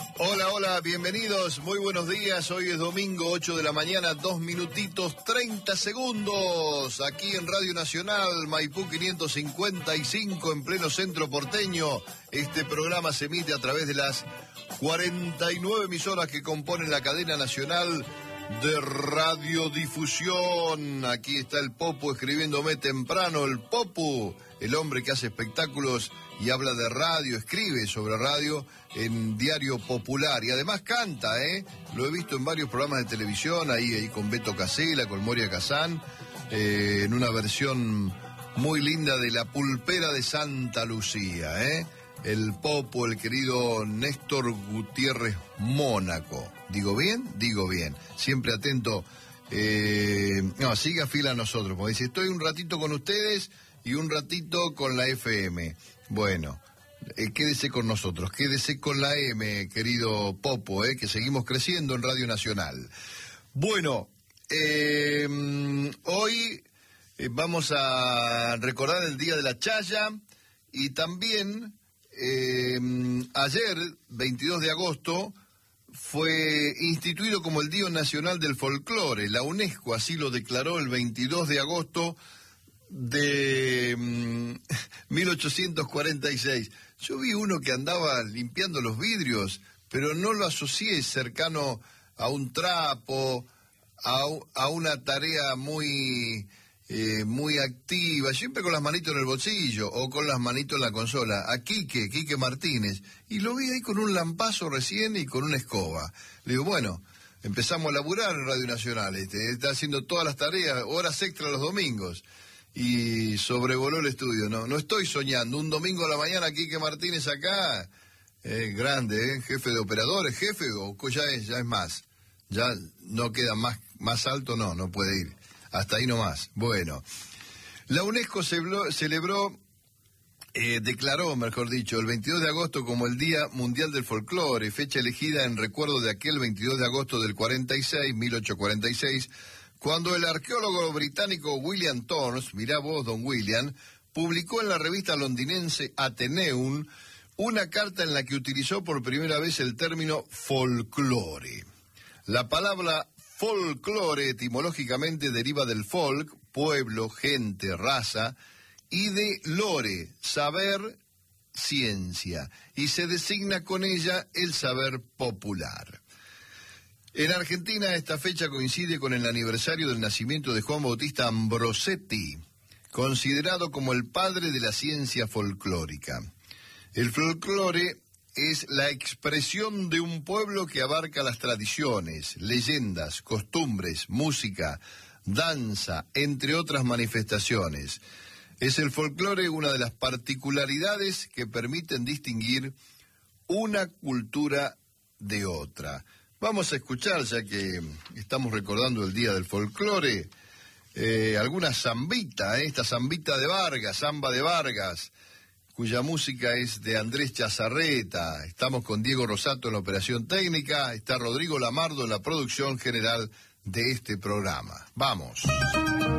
Hola, hola, bienvenidos, muy buenos días. Hoy es domingo, 8 de la mañana, 2 minutitos 30 segundos. Aquí en Radio Nacional, Maipú 555, en pleno centro porteño. Este programa se emite a través de las 49 emisoras que componen la cadena nacional de radiodifusión. Aquí está el Popu escribiéndome temprano. El Popu, el hombre que hace espectáculos y habla de radio, escribe sobre radio en Diario Popular. Y además canta, Lo he visto en varios programas de televisión, ahí con Beto Casella, con Moria Kazán, en una versión muy linda de La Pulpera de Santa Lucía, El Popu, el querido Néstor Gutiérrez Mónaco. ¿Digo bien? Digo bien. Siempre atento. Siga fila a nosotros, porque dice, estoy un ratito con ustedes y un ratito con la FM. Bueno, quédese con nosotros, quédese con la M, querido Popo, que seguimos creciendo en Radio Nacional. Bueno, hoy vamos a recordar el Día de la Chaya y también ayer, 22 de agosto, fue instituido como el Día Nacional del Folclore. La UNESCO así lo declaró el 22 de agosto de 1846. Yo vi uno que andaba limpiando los vidrios, pero no lo asocié cercano a un trapo, a una tarea muy activa, siempre con las manitos en el bolsillo o con las manitos en la consola. A Quique Martínez, y lo vi ahí con un lampazo recién y con una escoba. Le digo, bueno, empezamos a laburar en Radio Nacional, está haciendo todas las tareas, horas extra los domingos. Y sobrevoló el estudio. No estoy soñando. Un domingo a la mañana, Quique Martínez acá, grande, jefe de operadores, jefe, o ya es más. Ya no queda más alto, no puede ir. Hasta ahí nomás. Bueno, la UNESCO declaró, mejor dicho, el 22 de agosto como el Día Mundial del Folclore, fecha elegida en recuerdo de aquel 22 de agosto del 1846, cuando el arqueólogo británico William Thornes, mirá vos, don William, publicó en la revista londinense Atheneum una carta en la que utilizó por primera vez el término folclore. La palabra folclore etimológicamente deriva del folk, pueblo, gente, raza, y de lore, saber, ciencia, y se designa con ella el saber popular. En Argentina esta fecha coincide con el aniversario del nacimiento de Juan Bautista Ambrosetti, considerado como el padre de la ciencia folclórica. El folclore es la expresión de un pueblo que abarca las tradiciones, leyendas, costumbres, música, danza, entre otras manifestaciones. Es el folclore una de las particularidades que permiten distinguir una cultura de otra. Vamos a escuchar, ya que estamos recordando el Día del Folclore, alguna zambita, esta zambita de Vargas, samba de Vargas, cuya música es de Andrés Chazarreta. Estamos con Diego Rosato en la operación técnica, está Rodrigo Lamardo en la producción general de este programa. ¡Vamos!